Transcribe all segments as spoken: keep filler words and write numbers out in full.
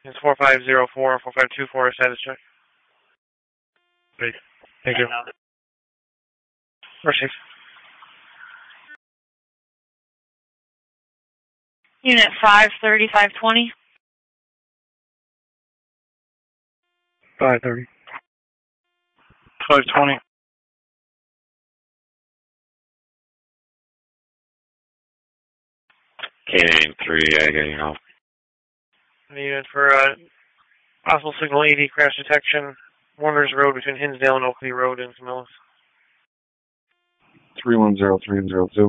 It's four five zero four, four five two four, status check. Great. Thank you. Receive. Unit five thirty, five twenty. five thirty. five twenty. K nine three, I got your help. Unit for uh, possible signal A D crash detection, Warner's Road between Hinsdale and Oakley Road in Camillus. three one zero three zero two.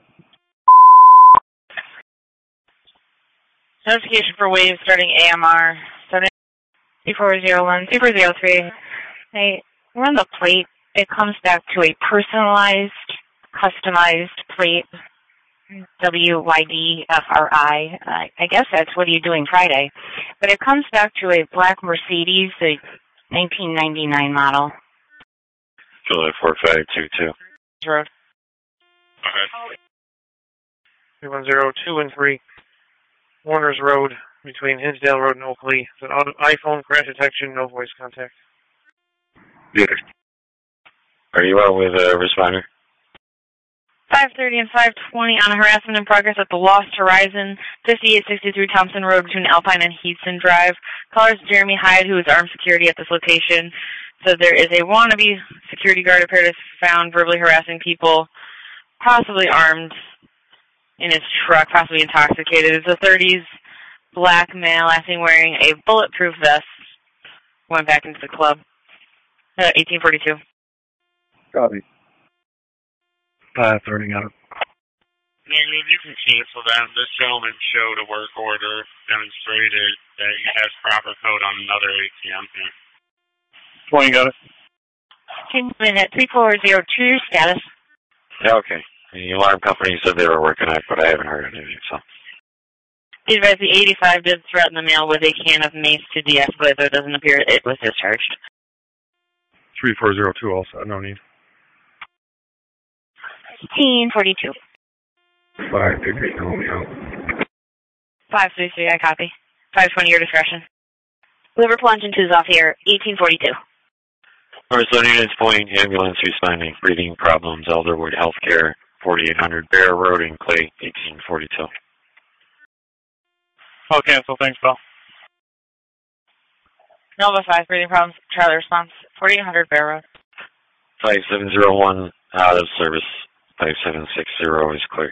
Notification for waves starting A M R. Starting two four zero one, two four zero three. Hey, we're on the plate. It comes back to a personalized, customized plate. W Y D F R I. Uh, I guess that's what are you doing Friday. But it comes back to a black Mercedes, a nineteen ninety-nine model. July four five two two. Road. Okay. three one zero two and three. Warner's Road between Hinsdale Road and Oakley. It's an auto, iPhone crash detection, no voice contact. Yeah. Are you out with a responder? five thirty and five twenty on harassment in progress at the Lost Horizon, fifty-eight sixty-three Thompson Road between Alpine and Heathson Drive. Callers Jeremy Hyde, who is armed security at this location. So there is a wannabe security guard appeared to found verbally harassing people, possibly armed, in his truck, possibly intoxicated. It's a thirties black male, I think, wearing a bulletproof vest. Went back into the club. Uh, eighteen forty-two. Copy. five thirty, got it. Man, if you can cancel that, this gentleman showed a work order, demonstrated that he has proper code on another A T M here. twenty, got it. Minute three four zero two, status. Yeah, okay. The alarm company said they were working on it, but I haven't heard anything, so. Advise the eighty-five did threaten the male with a can of mace to de-escalate, though it doesn't appear it was discharged. three four zero two also, no need. eighteen forty-two. five thirty, no, no. five thirty-three, I copy. five twenty, your discretion. Liverpool Engine two is off here, eighteen forty-two. Alright, so Units Point, ambulance responding, breathing problems, Elderwood Healthcare, forty-eight hundred Bear Road in Clay, eighteen forty-two. Call cancel, thanks, Bill. Nova five, breathing problems, Charlie response, forty-eight hundred Bear Road. five seven zero one, out of service. five seven six zero is clear.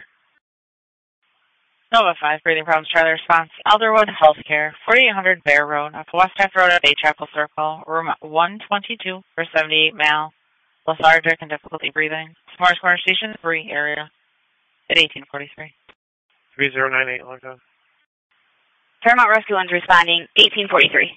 Nova five, breathing problems, Charlie response, Elderwood Healthcare, forty-eight hundred Bear Road, off West Half Road at Bay Chapel Circle, room one twenty-two for seventy-eight male, lethargic and difficulty breathing. Morris Corner Station, three area, at eighteen forty-three. three zero nine eight, logged on. Paramount Rescue One's responding, eighteen forty-three.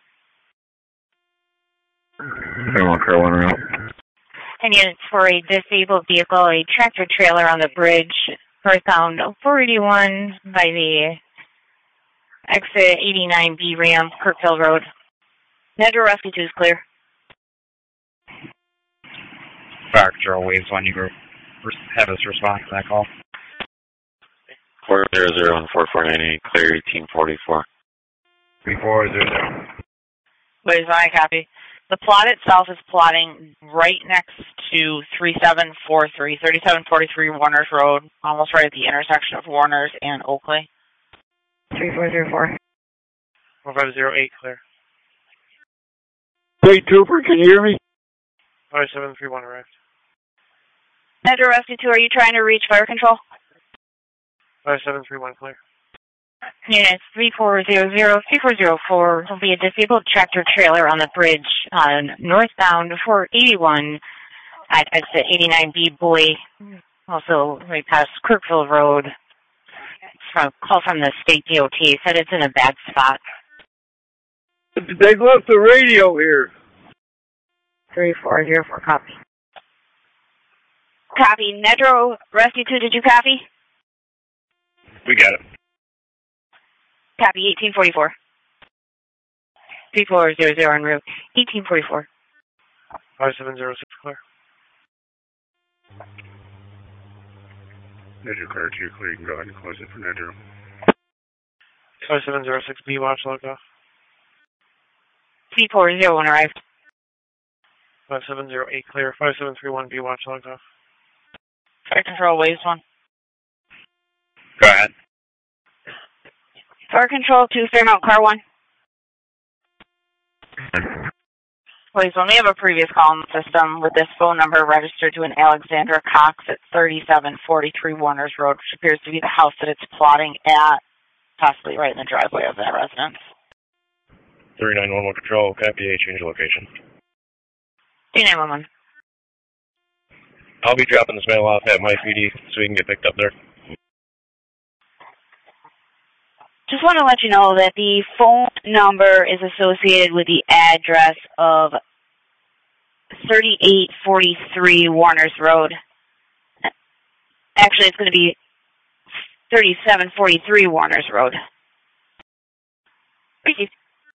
Paramount Car one out. ten units for a disabled vehicle, a tractor trailer on the bridge, northbound four eighty-one by the exit eighty-nine B Ram, Kirkville Road. Nedra Rescue two is clear. Fire Control Waves one, you group. Have us respond to that call. four zero zero and four four nine eight, clear eighteen forty-four. three four zero zero. Waves one, I copy. The plot itself is plotting right next to three seven four three, thirty-seven forty-three Warner's Road, almost right at the intersection of Warner's and Oakley. three four zero four. four five zero eight, clear. Hey, Trooper, can you hear me? five seven three one, arrived. Nedra Rescue two, are you trying to reach fire control? five seven three one, clear. Units three four zero zero, three four zero four will be a disabled tractor trailer on the bridge on northbound four eighty-one at exit eighty-nine B Boy, also right past Kirkville Road. From, call from the state D O T, said it's in a bad spot. They left the radio here. three four zero four, copy. Copy. Nedra Rescue two, did you copy? We got it. Copy, eighteen forty-four. three four zero zero en route, eighteen forty-four. five seven zero six, clear. Nedra Car two, clear. You can go ahead and close it for Nedra. five seven zero six B, watch, logged off. C four zero one arrived. five seven zero eight clear. five seven three one B watch logged off. Fire control, waves one. Go ahead. Fire control to Fairmount car one. Waves one, we have a previous call in the system with this phone number registered to an Alexandra Cox at thirty-seven forty-three Warners Road, which appears to be the house that it's plotting at, possibly right in the driveway of that residence. three nine one one control, copy A, change location. three nine one one. I'll be dropping this mail off at my P D so we can get picked up there. Just want to let you know that the phone number is associated with the address of thirty-eight forty-three Warners Road. Actually, it's going to be thirty-seven forty-three Warners Road. Received.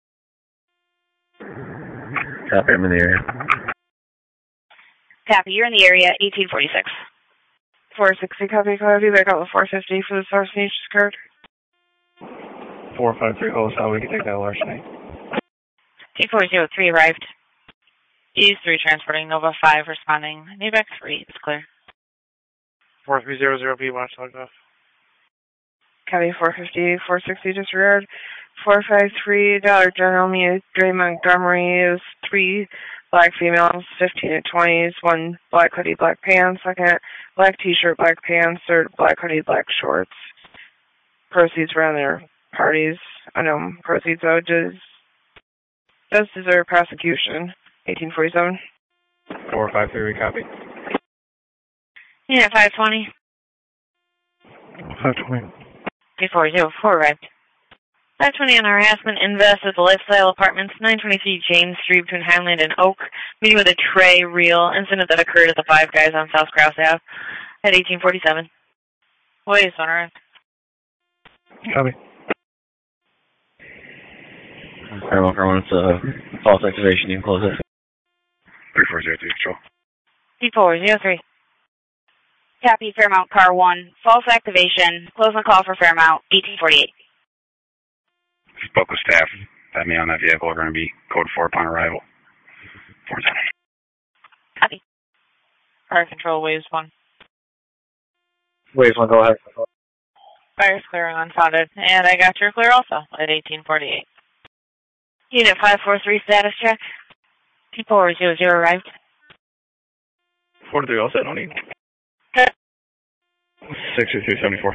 Copy, I'm in the area. Copy, you're in the area, eighteen forty-six. four sixty, copy, copy, back up with four fifty for the source niche card. four five three oh, so we can take that larceny. T four zero three arrived. Ease three transporting, Nova five responding. Navac three, it's clear. four three zero zero B watch logged off. Copy four fifty, four sixty disregard. four five three Dollar General Mew Dre Montgomery is three black females, fifteen to twenties, one black hoodie, black pants, second black t-shirt, black pants, third black hoodie, black shorts. Proceeds around their parties. I know proceeds though does does deserve prosecution. eighteen forty-seven. four five three, copy. Yeah, five twenty. five twenty. T four zero four arrived. five twenty on harassment invest at the Lifestyle Apartments, nine twenty-three James Street between Highland and Oak. Meeting with a Trey Real incident that occurred at the Five Guys on South Crouse Ave at eighteen forty-seven. Wait, on arrived. Copy. Fairmount car one, it's a false activation, you can close it. three four zero three, control. T four zero three. Copy, Fairmount car one. False activation. Close on call for Fairmount, eighteen forty-eight. Spoke with staff. That me on that vehicle are going to be code four upon arrival. four seven. Copy. Fire control, waves one. Waves one, go ahead. Fire's clear and unfounded. And I got your clear also at eighteen forty-eight. Unit five four three status check. T four zero zero arrived. four three, all set, no need. Okay. six two three seventy-four.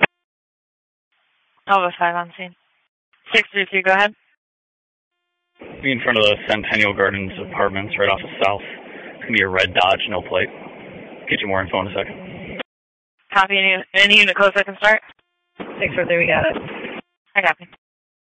Nova five on scene. six three three, go ahead. Be in front of the Centennial Gardens apartments right off the south. It's going to be a red Dodge, no plate. Get you more info in a second. Copy, any, any unit close I can start? six four three, we got it. I copy.